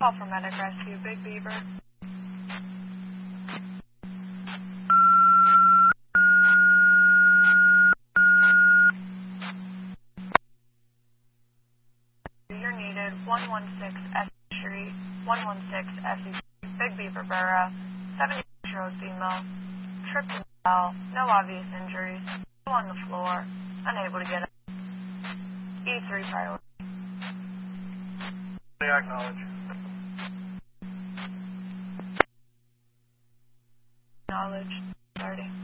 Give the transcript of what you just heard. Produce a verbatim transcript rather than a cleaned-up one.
Call for medic rescue, Big Beaver. You're needed, one one six S Street, one one six S E Street, Big Beaver Borough, seventy-year-old female, tripped and fell, no obvious injuries, still on the floor, unable to get up. E three priority. I acknowledge. Knowledge, starting.